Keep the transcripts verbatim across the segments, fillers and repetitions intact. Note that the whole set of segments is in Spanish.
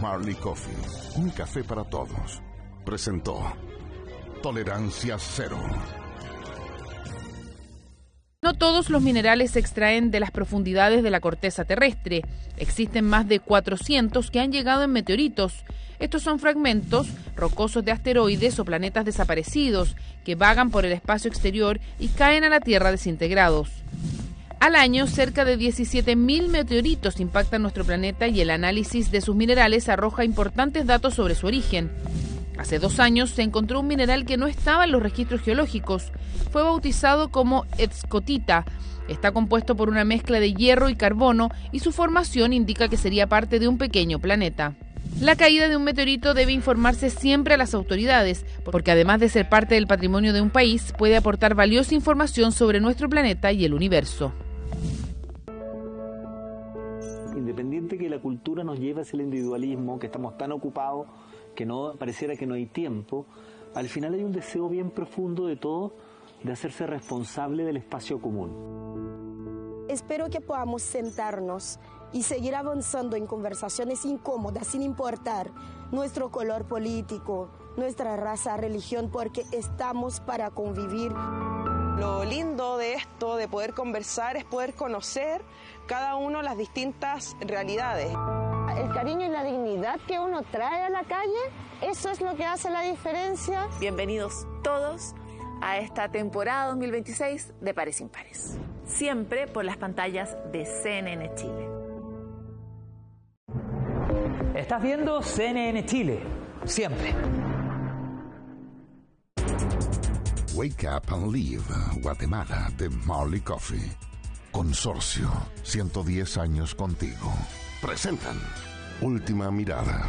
Marley Coffee, un café para todos, presentó Tolerancia Cero. No todos los minerales se extraen de las profundidades de la corteza terrestre. Existen más de cuatrocientos que han llegado en meteoritos. Estos son fragmentos rocosos de asteroides o planetas desaparecidos que vagan por el espacio exterior y caen a la Tierra desintegrados. Al año, cerca de diecisiete mil meteoritos impactan nuestro planeta y el análisis de sus minerales arroja importantes datos sobre su origen. Hace dos años se encontró un mineral que no estaba en los registros geológicos. Fue bautizado como escotita. Está compuesto por una mezcla de hierro y carbono y su formación indica que sería parte de un pequeño planeta. La caída de un meteorito debe informarse siempre a las autoridades, porque además de ser parte del patrimonio de un país, puede aportar valiosa información sobre nuestro planeta y el universo. Independiente que la cultura nos lleve hacia el individualismo, que estamos tan ocupados que no pareciera que no hay tiempo, al final hay un deseo bien profundo de todos de hacerse responsable del espacio común. Espero que podamos sentarnos y seguir avanzando en conversaciones incómodas sin importar nuestro color político, nuestra raza, religión, porque estamos para convivir. Lo lindo de esto, de poder conversar, es poder conocer cada uno las distintas realidades. El cariño y la dignidad que uno trae a la calle, eso es lo que hace la diferencia. Bienvenidos todos a esta temporada dos mil veintiséis de Pares Impares, siempre por las pantallas de C N N Chile. Estás viendo C N N Chile, siempre. Wake Up and Live, Guatemala, de Marley Coffee. Consorcio, ciento diez años contigo. Presentan Última Mirada.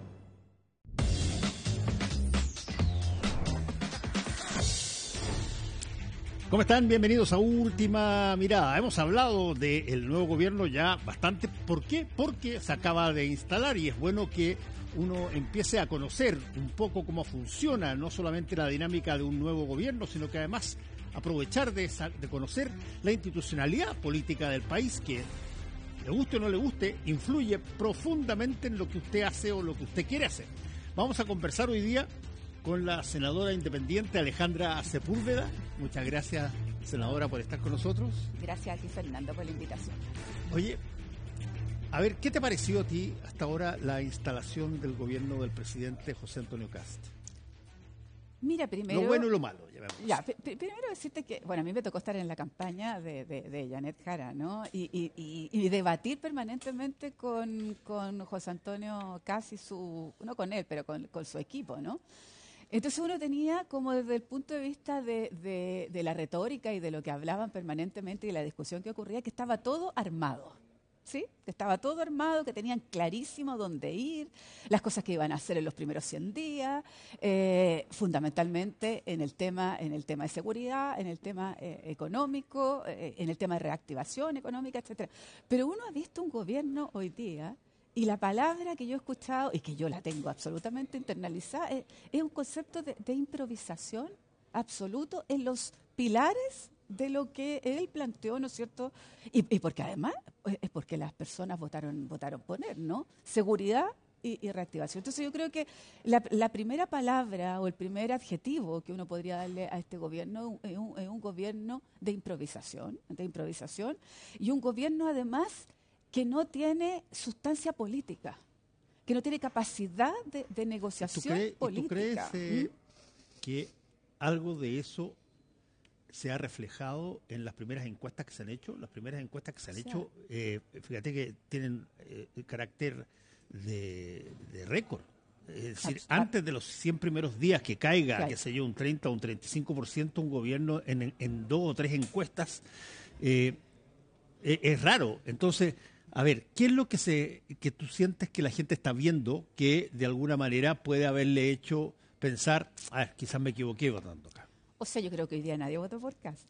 ¿Cómo están? Bienvenidos a Última Mirada. Hemos hablado del nuevo gobierno ya bastante. ¿Por qué? Porque se acaba de instalar y es bueno que uno empiece a conocer un poco cómo funciona, no solamente la dinámica de un nuevo gobierno, sino que además aprovechar de, esa, de conocer la institucionalidad política del país, que le guste o no le guste, influye profundamente en lo que usted hace o lo que usted quiere hacer. Vamos a conversar hoy día con la senadora independiente Alejandra Sepúlveda. Muchas gracias, senadora, por estar con nosotros. Gracias a ti, Fernando, por la invitación. Oye, a ver, ¿qué te pareció a ti hasta ahora la instalación del gobierno del presidente José Antonio Kast? Mira, primero... Lo bueno y lo malo. Ya, p- primero decirte que, bueno, a mí me tocó estar en la campaña de, de, de Janet Jara, ¿no? Y, y, y, y debatir permanentemente con, con José Antonio Kast y su... no con él, pero con, con su equipo, ¿no? Entonces uno tenía como desde el punto de vista de, de, de la retórica y de lo que hablaban permanentemente y la discusión que ocurría, que estaba todo armado. ¿Sí? Que estaba todo armado, que tenían clarísimo dónde ir, las cosas que iban a hacer en los primeros cien días, eh, fundamentalmente en el tema en el tema de seguridad, en el tema eh, económico, eh, en el tema de reactivación económica, etcétera. Pero uno ha visto un gobierno hoy día, y la palabra que yo he escuchado, y que yo la tengo absolutamente internalizada, es, es un concepto de, de improvisación absoluto en los pilares de lo que él planteó, ¿no es cierto? Y, y porque además es porque las personas votaron votaron por él, ¿no? Seguridad y, y reactivación. Entonces yo creo que la, la primera palabra o el primer adjetivo que uno podría darle a este gobierno es un, es un gobierno de improvisación, de improvisación, y un gobierno además que no tiene sustancia política, que no tiene capacidad de, de negociación ¿Tú crees, política. ¿Tú crees eh, ¿Mm? que algo de eso se ha reflejado en las primeras encuestas que se han hecho? Las primeras encuestas que se han Sí. hecho, eh, fíjate que tienen eh, carácter de, de récord. Es decir, Abs- antes de los cien primeros días que caiga, Claro. qué sé yo, un treinta o un treinta y cinco por ciento un gobierno en, en, en dos o tres encuestas, eh, eh, es raro. Entonces, a ver, ¿qué es lo que se que tú sientes que la gente está viendo que de alguna manera puede haberle hecho pensar, a ver, quizás me equivoqué votando acá? O sea, yo creo que hoy día nadie votó por Kast.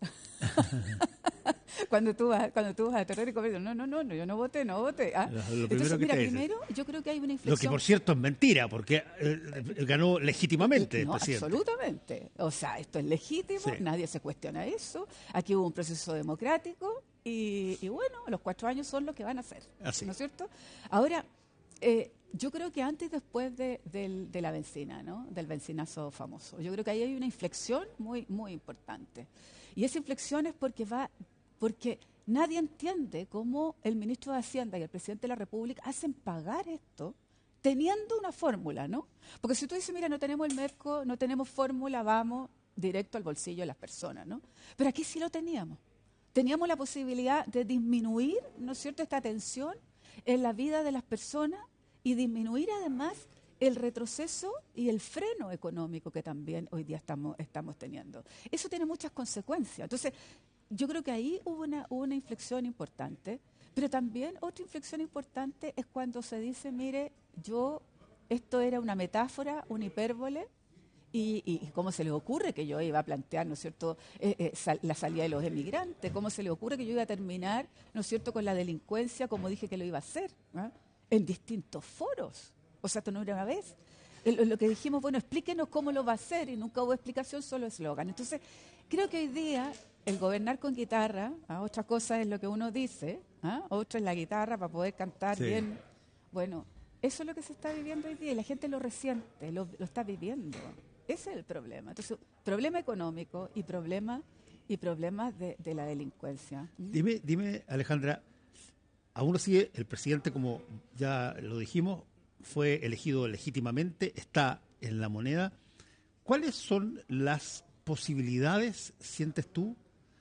cuando tú vas, cuando tú vas a terror y comercio, no, no, no, no, yo no voté, no voté. ¿Ah? Lo- lo primero Entonces, que mira, te dicen. primero, yo creo que hay una Lo inflexión. que, por cierto, es mentira, porque eh, ganó legítimamente el No, presidente. absolutamente. O sea, esto es legítimo, Sí. nadie se cuestiona eso. Aquí hubo un proceso democrático y, y bueno, los cuatro años son lo que van a hacer. Así. ¿No es cierto? Ahora, eh, yo creo que antes y después de, del, de la benzina, ¿no? Del benzinazo famoso. Yo creo que ahí hay una inflexión muy, muy importante. Y esa inflexión es porque va, porque nadie entiende cómo el ministro de Hacienda y el presidente de la República hacen pagar esto teniendo una fórmula, ¿no? Porque si tú dices, mira, no tenemos el Merco, no tenemos fórmula, vamos directo al bolsillo de las personas, ¿no? Pero aquí sí lo teníamos. Teníamos la posibilidad de disminuir, ¿no es cierto?, esta tensión en la vida de las personas y disminuir además el retroceso y el freno económico que también hoy día estamos, estamos teniendo. Eso tiene muchas consecuencias. Entonces, yo creo que ahí hubo una, hubo una inflexión importante, pero también otra inflexión importante es cuando se dice, mire, yo, esto era una metáfora, una hipérbole, y, y, y cómo se les ocurre que yo iba a plantear, ¿no es cierto?, eh, eh, sal, la salida de los emigrantes, cómo se les ocurre que yo iba a terminar, ¿no es cierto?, con la delincuencia, como dije que lo iba a hacer, ¿eh? En distintos foros. O sea, esto no era una vez. El, lo que dijimos, bueno, explíquenos cómo lo va a hacer, y nunca hubo explicación, solo eslogan. Entonces, creo que hoy día el gobernar con guitarra, ¿ah? Otra cosa es lo que uno dice, ¿ah? Otra es la guitarra para poder cantar sí. bien. Bueno, eso es lo que se está viviendo hoy día y la gente lo resiente, lo, lo está viviendo. Ese es el problema. Entonces, problema económico y problema y problemas de, de la delincuencia. Dime, dime, Alejandra, aún así el presidente, como ya lo dijimos, fue elegido legítimamente, está en la moneda. ¿Cuáles son las posibilidades, sientes tú,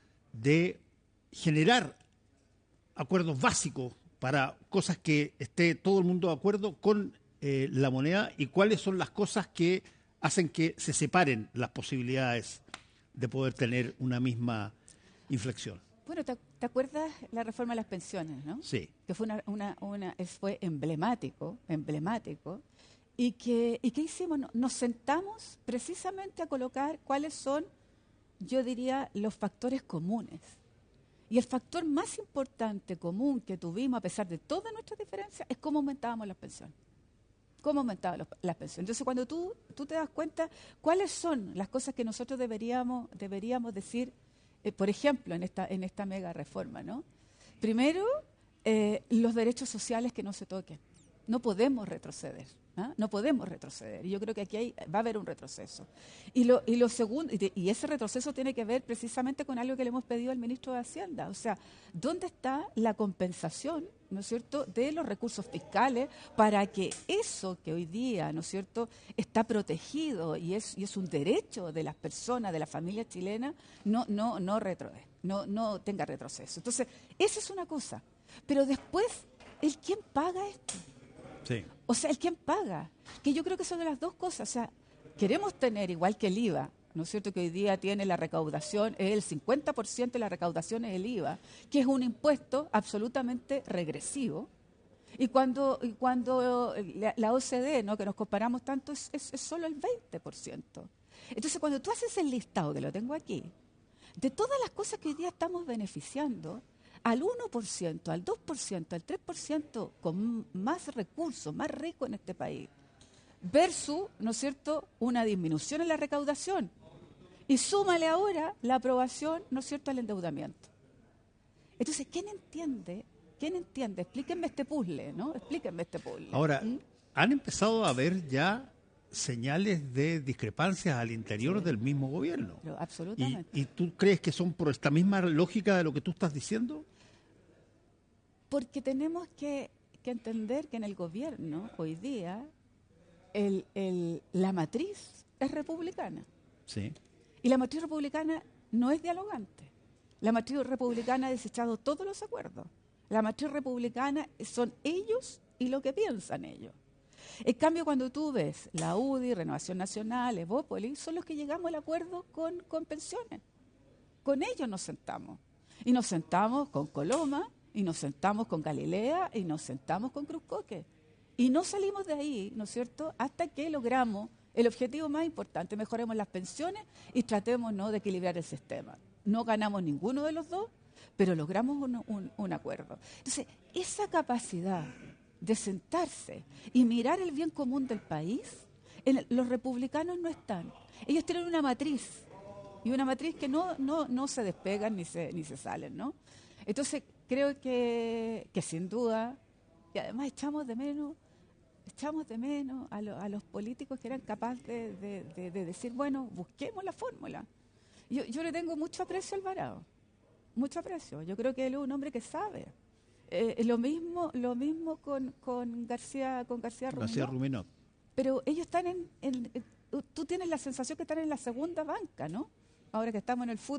de generar acuerdos básicos para cosas que esté todo el mundo de acuerdo con eh, la moneda, y cuáles son las cosas que hacen que se separen las posibilidades de poder tener una misma inflexión? Bueno, ¿te, te acuerdas la reforma de las pensiones, no? Sí. Que fue una, una, una fue emblemático, emblemático, y que, y ¿qué hicimos? Nos sentamos precisamente a colocar cuáles son, yo diría, los factores comunes. Y el factor más importante común que tuvimos, a pesar de todas nuestras diferencias, es cómo aumentábamos las pensiones. Cómo aumentaban los, las pensiones. Entonces, cuando tú, tú te das cuenta cuáles son las cosas que nosotros deberíamos, deberíamos decir, eh, por ejemplo, en esta, en esta mega reforma, ¿no? Primero, eh, los derechos sociales que no se toquen. No podemos retroceder. ¿Ah? No podemos retroceder. Y yo creo que aquí hay, va a haber un retroceso. Y lo, y lo segundo, y, de, y ese retroceso tiene que ver precisamente con algo que le hemos pedido al ministro de Hacienda. O sea, ¿dónde está la compensación, ¿no es cierto?, de los recursos fiscales para que eso que hoy día, ¿no es cierto?, está protegido y es, y es un derecho de las personas, de la familia chilena, no, no, no, retro, no, no tenga retroceso? Entonces, esa es una cosa. Pero después, ¿el quién paga esto? Sí. O sea, el quién paga, que yo creo que son de las dos cosas. O sea, queremos tener, igual que el I V A, ¿no es cierto?, que hoy día tiene la recaudación, el cincuenta por ciento de la recaudación es el I V A, que es un impuesto absolutamente regresivo. Y cuando, y cuando la, la O C D, ¿no?, que nos comparamos tanto, es, es, es solo el veinte por ciento. Entonces, cuando tú haces el listado, que lo tengo aquí, de todas las cosas que hoy día estamos beneficiando, al uno por ciento, al dos por ciento, al tres por ciento con más recursos, más rico en este país, versus, ¿no es cierto?, una disminución en la recaudación. Y súmale ahora la aprobación, ¿no es cierto?, al endeudamiento. Entonces, ¿quién entiende? ¿Quién entiende? Explíquenme este puzzle, ¿no? Explíquenme este puzzle. Ahora, ¿Mm? han empezado a haber ya señales de discrepancias al interior sí. del mismo gobierno. Pero absolutamente. ¿Y, ¿Y tú crees que son por esta misma lógica de lo que tú estás diciendo? Porque tenemos que, que entender que en el gobierno, hoy día, el, el, la matriz es republicana. Sí. Y la matriz republicana no es dialogante. La matriz republicana ha desechado todos los acuerdos. La matriz republicana son ellos y lo que piensan ellos. En cambio, cuando tú ves la U D I, Renovación Nacional, Evópolis, son los que llegamos al acuerdo con, con pensiones. Con ellos nos sentamos. Y nos sentamos con Coloma, y nos sentamos con Galilea, y nos sentamos con Cruz Coque. Y no salimos de ahí, ¿no es cierto?, hasta que logramos el objetivo más importante: mejoremos las pensiones y tratemos, ¿no?, de equilibrar el sistema. No ganamos ninguno de los dos, pero logramos un, un, un acuerdo. Entonces, esa capacidad de sentarse y mirar el bien común del país, en, los republicanos no están. Ellos tienen una matriz, y una matriz que no, no, no se despegan ni se, ni se salen, ¿no? Entonces, creo que, que sin duda, y además echamos de menos echamos de menos a, lo, a los políticos que eran capaces de, de, de, de decir, bueno, busquemos la fórmula. Yo, yo le tengo mucho aprecio a Alvarado, mucho aprecio. Yo creo que él es un hombre que sabe. Eh, lo mismo lo mismo con, con García con García Ruminot. García Ruminot. Pero ellos están en, en, en... Tú tienes la sensación que están en la segunda banca, ¿no? Ahora que estamos en el fútbol.